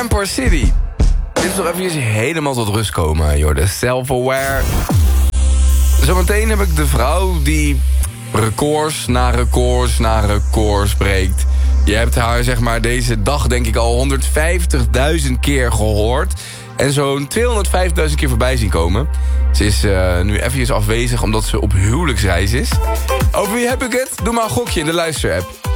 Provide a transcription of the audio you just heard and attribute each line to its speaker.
Speaker 1: Empire City. Dit is toch even helemaal tot rust komen, joh. De self-aware. Zometeen heb ik de vrouw die records na records na records breekt. Je hebt haar zeg maar deze dag denk ik al 150.000 keer gehoord. En zo'n 205.000 keer voorbij zien komen. Ze is nu eventjes afwezig omdat ze op huwelijksreis is. Over wie heb ik het? Doe maar een gokje in de luisterapp.